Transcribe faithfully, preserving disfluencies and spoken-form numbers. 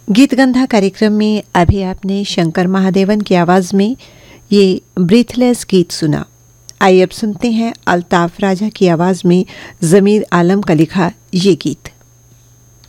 गीत गंधा कार्यक्रम में अभी आपने शंकर महादेवन की आवाज़ में ये ब्रीथलेस गीत सुना। आइए अब सुनते हैं अल्ताफ राजा की आवाज़ में ज़मीर आलम का लिखा ये गीत।